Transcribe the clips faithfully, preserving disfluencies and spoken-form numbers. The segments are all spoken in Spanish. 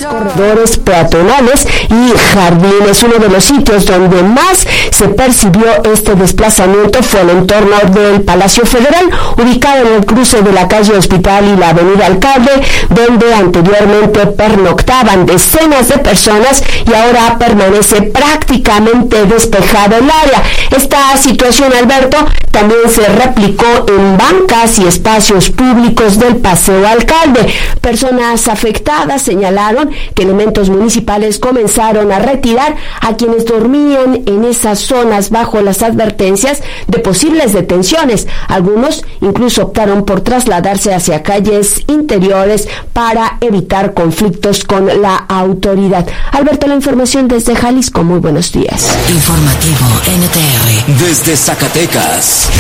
corredores peatonales y jardines. Uno de los sitios donde más se percibió este desplazamiento fue el entorno del Palacio Federal, ubicado en el cruce de la calle Hospital y la avenida Alcalde, donde anteriormente pernoctaban decenas de personas y ahora permanece prácticamente despejado el área. Esta situación, Alberto, también se replicó en bancas y espacios públicos del Paseo Alcalde. Personas afectadas señalaron que elementos municipales comenzaron a retirar a quienes dormían en esas zonas bajo las advertencias de posibles detenciones. Algunos incluso optaron por trasladarse hacia calles interiores para evitar conflictos con la autoridad. Alberto, la información desde Jalisco. Muy buenos días. Informativo N T R. Desde Zacatecas.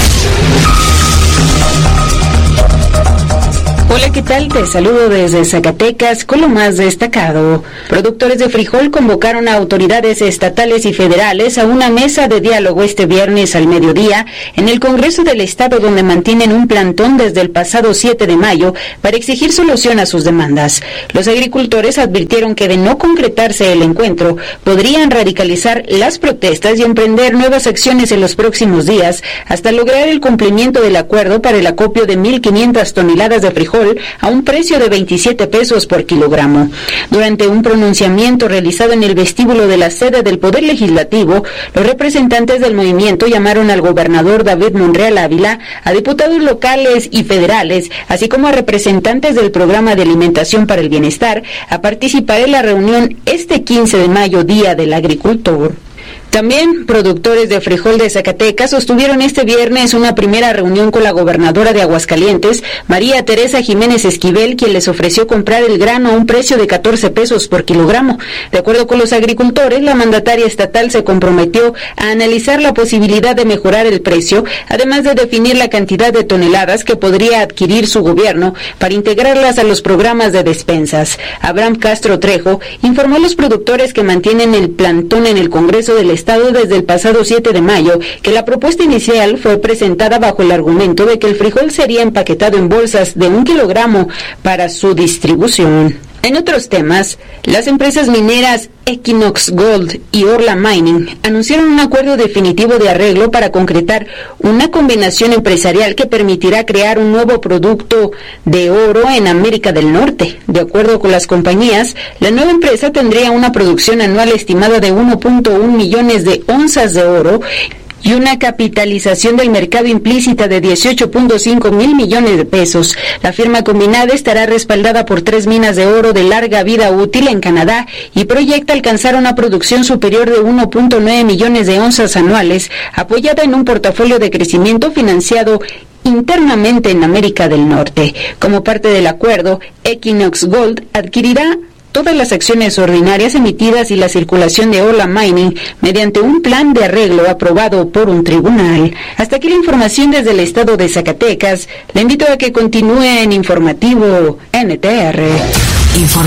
Hola, ¿qué tal? Te saludo desde Zacatecas con lo más destacado. Productores de frijol convocaron a autoridades estatales y federales a una mesa de diálogo este viernes al mediodía en el Congreso del Estado, donde mantienen un plantón desde el pasado siete de mayo para exigir solución a sus demandas. Los agricultores advirtieron que de no concretarse el encuentro, podrían radicalizar las protestas y emprender nuevas acciones en los próximos días hasta lograr el cumplimiento del acuerdo para el acopio de mil quinientas toneladas de frijol a un precio de veintisiete pesos por kilogramo. Durante un pronunciamiento realizado en el vestíbulo de la sede del Poder Legislativo, los representantes del movimiento llamaron al gobernador David Monreal Ávila, a diputados locales y federales, así como a representantes del Programa de Alimentación para el Bienestar, a participar en la reunión este quince de mayo, Día del Agricultor. También productores de frijol de Zacatecas sostuvieron este viernes una primera reunión con la gobernadora de Aguascalientes, María Teresa Jiménez Esquivel, quien les ofreció comprar el grano a un precio de catorce pesos por kilogramo. De acuerdo con los agricultores, la mandataria estatal se comprometió a analizar la posibilidad de mejorar el precio, además de definir la cantidad de toneladas que podría adquirir su gobierno para integrarlas a los programas de despensas. Abraham Castro Trejo informó a los productores que mantienen el plantón en el Congreso del Estado desde el pasado siete de mayo, que la propuesta inicial fue presentada bajo el argumento de que el frijol sería empaquetado en bolsas de un kilogramo para su distribución. En otros temas, las empresas mineras Equinox Gold y Orla Mining anunciaron un acuerdo definitivo de arreglo para concretar una combinación empresarial que permitirá crear un nuevo producto de oro en América del Norte. De acuerdo con las compañías, la nueva empresa tendría una producción anual estimada de uno punto uno millones de onzas de oro y una capitalización del mercado implícita de dieciocho punto cinco mil millones de pesos. La firma combinada estará respaldada por tres minas de oro de larga vida útil en Canadá y proyecta alcanzar una producción superior de uno punto nueve millones de onzas anuales, apoyada en un portafolio de crecimiento financiado internamente en América del Norte. Como parte del acuerdo, Equinox Gold adquirirá todas las acciones ordinarias emitidas y la circulación de Orla Mining mediante un plan de arreglo aprobado por un tribunal. Hasta aquí la información desde el estado de Zacatecas. Le invito a que continúe en Informativo N T R. Informativo